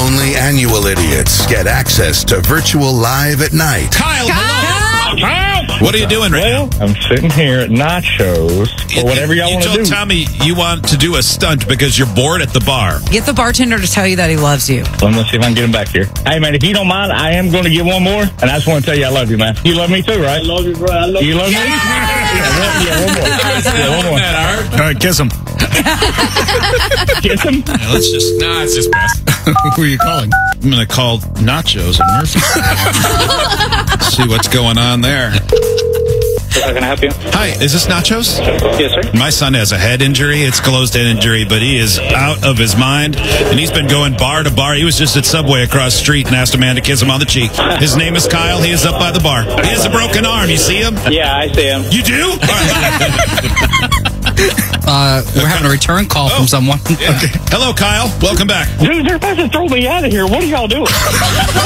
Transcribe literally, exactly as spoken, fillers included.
Only annual idiots get access to virtual live at night. Kyle, hello. Kyle! What are you doing right well, now? I'm sitting here at Nachos, or whatever y'all want to do. You told Tommy you want to do a stunt because you're bored at the bar. Get the bartender to tell you that he loves you. Well, let's see if I can get him back here. Hey, man, if you don't mind, I am going to get one more, and I just want to tell you I love you, man. You love me too, right? I love you, bro. I love you. You love me? Yeah, one, yeah, one more. Yeah, one more. All right, kiss him. Kiss him? Yeah, let's just, nah, it's just best. Who are you calling? I'm going to call Nachos and Murphy. See what's going on there. How can I help you? Hi, is this Nachos? Yes, sir. My son has a head injury. It's closed head injury, but he is out of his mind, and he's been going bar to bar. He was just at Subway across the street and asked a man to kiss him on the cheek. His name is Kyle. He is up by the bar. He has a broken arm. You see him? Yeah, I see him. You do? All right. Uh, we're having a return call Oh. from someone. Yeah. Okay. Hello, Kyle. Welcome back. Dude, they're about to throw me out of here. What are y'all doing?